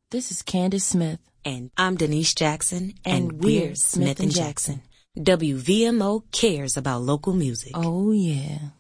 This is Candace Smith. And I'm Denise Jackson, and we're Smith & Jackson. WVMO cares about local music. Oh, yeah.